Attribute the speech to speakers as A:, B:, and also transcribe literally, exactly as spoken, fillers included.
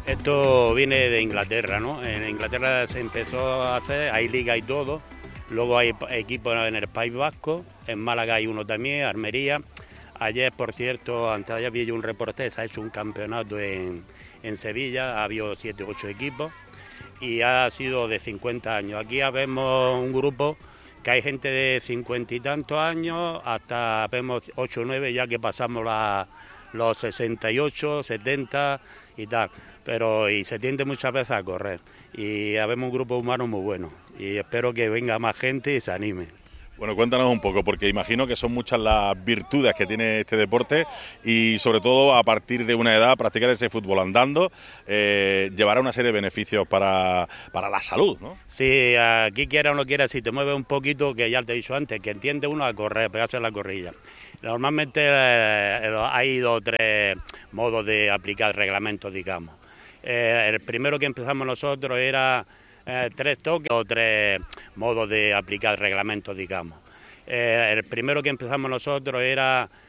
A: Esto viene de Inglaterra, ¿no? En Inglaterra se empezó a hacer, hay liga y todo, luego hay equipos en el País Vasco, en Málaga hay uno también, Almería. Ayer, por cierto, antes de ayer vi yo un reportaje, se ha hecho un campeonato en, en Sevilla, ha habido siete u ocho equipos y ha sido de cincuenta años. Aquí vemos un grupo que hay gente de cincuenta y tantos años, hasta vemos ocho o nueve ya que pasamos la, los sesenta y ocho, setenta y tal, pero y se tiende muchas veces a correr y habemos un grupo humano muy bueno y espero que venga más gente y se anime.
B: Bueno, cuéntanos un poco, porque imagino que son muchas las virtudes que tiene este deporte y sobre todo a partir de una edad practicar ese fútbol andando eh, llevará una serie de beneficios para, para la salud, ¿no?
A: Sí, aquí quiera o no quiera, si te mueves un poquito, que ya te he dicho antes, que entiende uno a correr, pegarse la corrilla. Normalmente eh, hay dos o tres modos de aplicar reglamentos, digamos. Eh, el primero que empezamos nosotros era eh, tres toques o tres modos de aplicar reglamentos, digamos. Eh, el primero que empezamos nosotros era